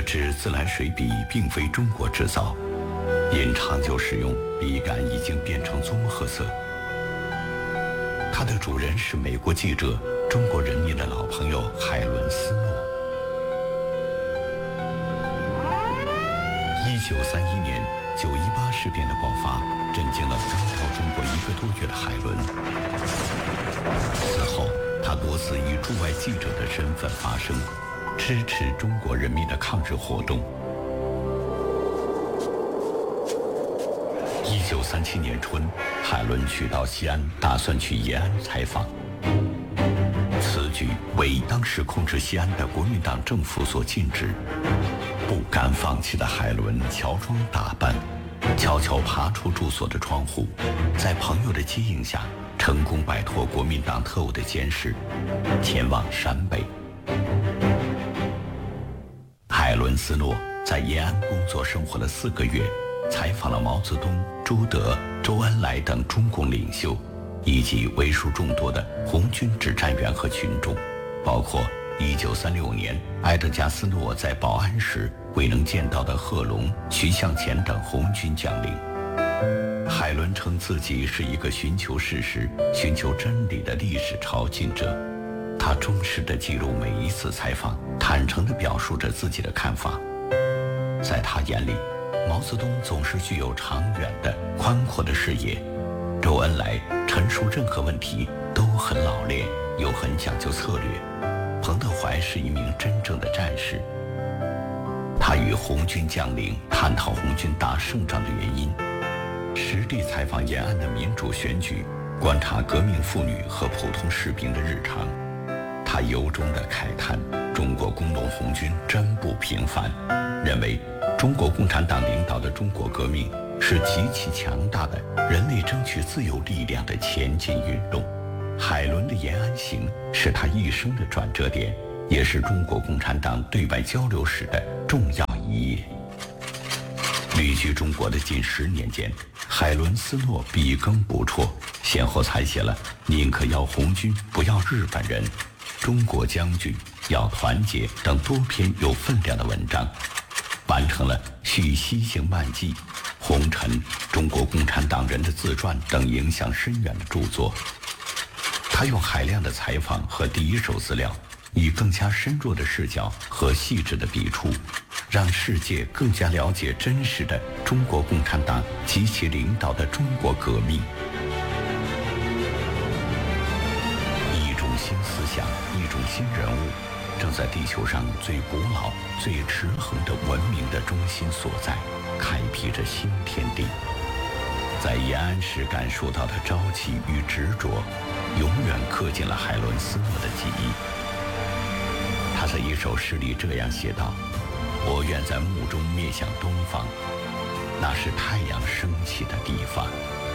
知自来水笔并非中国制造，因长久使用，笔杆已经变成棕褐色。它的主人是美国记者、中国人民的老朋友海伦斯诺。1931年9·18事变的爆发，震惊了刚到中国1个多月的海伦。此后，他多次以驻外记者的身份发声，支持中国人民的抗日活动。1937年春，海伦去到西安，打算去延安采访。此举为当时控制西安的国民党政府所禁止。不甘放弃的海伦乔装打扮，悄悄爬出住所的窗户，在朋友的接应下，成功摆脱国民党特务的监视，前往陕北。海伦斯诺在延安工作生活了4个月，采访了毛泽东、朱德、周恩来等中共领袖，以及为数众多的红军指战员和群众，包括1936年埃德加斯诺在保安时未能见到的贺龙、徐向前等红军将领。海伦称自己是一个寻求事实、寻求真理的历史朝觐者。他忠实地记录每一次采访，坦诚地表述着自己的看法。在他眼里，毛泽东总是具有长远的、宽阔的视野，周恩来陈述任何问题都很老练，又很讲究策略。彭德怀是一名真正的战士。他与红军将领探讨红军打胜仗的原因，实地采访延安的民主选举，观察革命妇女和普通士兵的日常。他由衷地慨叹中国工农红军真不平凡，认为中国共产党领导的中国革命是极其强大的人类争取自由力量的前进运动。海伦的延安行是他一生的转折点，也是中国共产党对外交流史的重要一页。旅居中国的近10年间，海伦斯诺笔耕不辍，先后采写了《宁可要红军不要日本人》《中国将军要团结》等多篇有分量的文章，完成了《续西行漫记》《红尘》《中国共产党人的自传》等影响深远的著作。他用海量的采访和第一手资料，以更加深入的视角和细致的笔触，让世界更加了解真实的中国共产党及其领导的中国革命。一种新思想，一种新人物，正在地球上最古老、最持恒的文明的中心所在，开辟着新天地。在延安时感受到的朝气与执着，永远刻进了海伦斯诺的记忆。他在一首诗里这样写道：我愿在墓中面向东方，那是太阳升起的地方。